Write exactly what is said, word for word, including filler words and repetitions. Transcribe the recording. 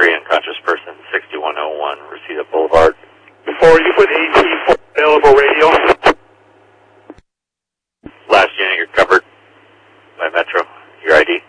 three, unconscious person, sixty-one oh one, Reseda Boulevard. Before you put A T for available radio. Last unit, you're covered by Metro. Your I D.